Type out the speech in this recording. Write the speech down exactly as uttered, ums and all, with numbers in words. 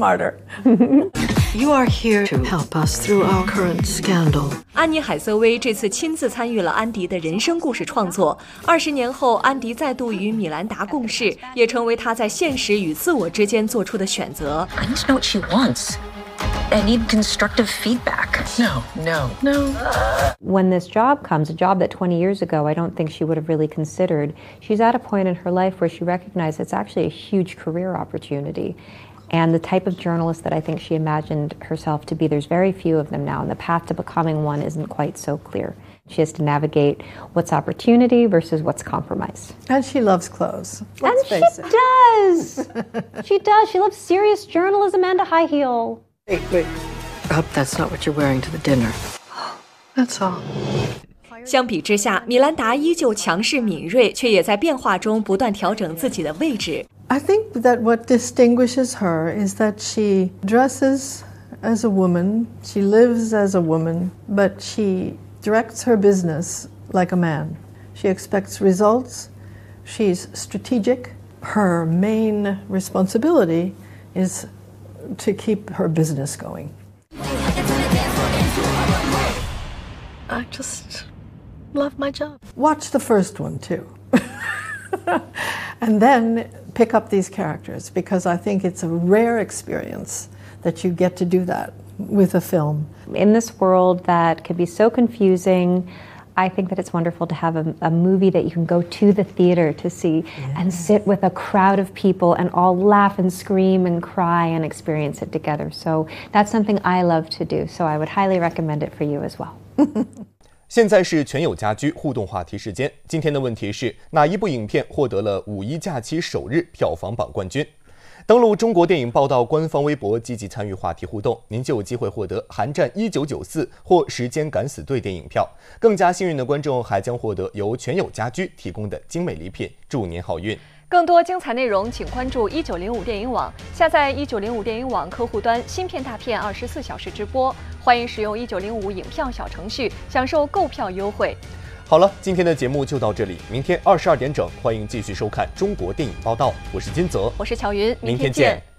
smarter. You are here to help us through our current scandal. 安妮·海瑟薇这次亲自参与了安迪的人生故事创作。二十年后，安迪再度与米兰达共事，也成为他在现实与自我之间做出的选择。 I need to know what she wants. I need constructive feedback. No, no, no. When this job comes, a job that twenty years ago I don't think she would have really considered, she's at a point in her life where she recognized it's actually a huge career opportunity. And the type of journalist that I think she imagined herself to be, there's very few of them now, and the path to becoming one isn't quite so clear. She has to navigate what's opportunity versus what's compromise. And she loves clothes. Let's and face she it. does! She does. She loves serious journalism and a high heel. Wait, wait. I hope that's not what you're wearing to the dinner. That's all. 相比之下，米兰达依旧强势敏锐，却也在变化中不断调整自己的位置。 I think that what distinguishes her is that she dresses as a woman, she lives as a woman, but she directs her business like a man. She expects results, she's strategic. Her main responsibility is to keep her business going. I just love my job. Watch the first one too. And then pick up these characters, because I think it's a rare experience that you get to do that with a film. In this world that can be so confusing, I think that it's wonderful to have a, a movie that you can go to the theater to see yeah. and sit with a crowd of people and all laugh and scream and cry and experience it together. So that's something I love to do. So I would highly recommend it for you as well. 现在是全友家居互动话题时间。今天的问题是哪一部影片获得了五一假期首日票房榜冠军？登录中国电影报道官方微博，积极参与话题互动，您就有机会获得《寒战一九九四》或《时间敢死队》电影票。更加幸运的观众还将获得由全友家居提供的精美礼品。祝您好运！ 更多精彩内容，请关注一九零五电影网，下载一九零五电影网客户端，新片大片二十四小时直播。欢迎使用一九零五影票小程序，享受购票优惠。 好了，今天的节目就到这里，明天二十二点整，欢迎继续收看《中国电影报道》，我是金泽， 我是乔云， 明天见。